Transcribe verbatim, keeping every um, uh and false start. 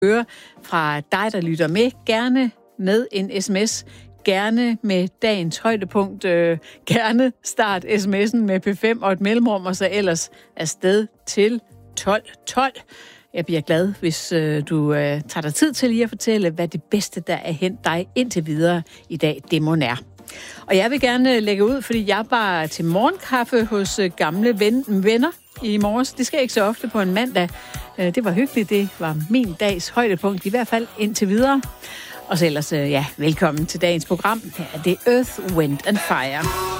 høre fra dig, der lytter med. Gerne med en sms. Gerne med dagens højdepunkt. Øh, gerne start sms'en med P fem og et mellemrum, og så ellers afsted til tolv tolv. Jeg bliver glad, hvis øh, du øh, tager dig tid til lige at fortælle, hvad det bedste, der er hent dig indtil videre i dag, det må er. Og jeg vil gerne lægge ud, fordi jeg var til morgenkaffe hos øh, gamle ven, venner i morges. Det sker ikke så ofte på en mandag. Øh, det var hyggeligt. Det var min dags højdepunkt, i hvert fald indtil videre. Og så ellers, øh, ja, velkommen til dagens program. Her er det Earth, Wind and Fire.